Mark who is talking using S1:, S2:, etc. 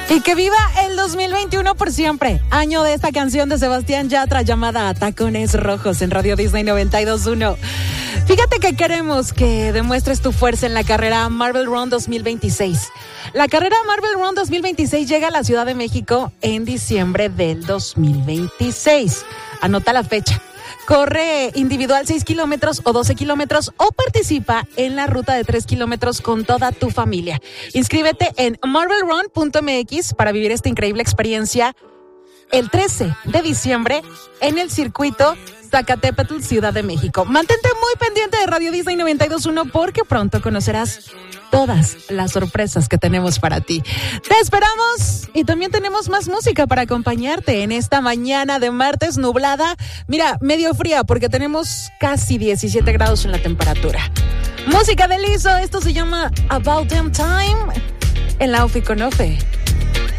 S1: Y que viva el 2021 por siempre. Año de esta canción de Sebastián Yatra llamada Tacones Rojos en Radio Disney 92.1. Fíjate que queremos que demuestres tu fuerza en la carrera Marvel Run 2026. La carrera Marvel Run 2026 llega a la Ciudad de México en diciembre del 2026. Anota la fecha. Corre individual 6 kilómetros o 12 kilómetros o participa en la ruta de 3 kilómetros con toda tu familia. Inscríbete en marvelrun.mx para vivir esta increíble experiencia el 13 de diciembre en el circuito Zacatepetl, Ciudad de México. Mantente muy pendiente de Radio Disney 92.1 porque pronto conocerás todas las sorpresas que tenemos para ti. Te esperamos y también tenemos más música para acompañarte en esta mañana de martes nublada. Mira, medio fría porque tenemos casi 17 grados en la temperatura. Música de Lizzo, esto se llama About Damn Time en la Ofi con Ofe.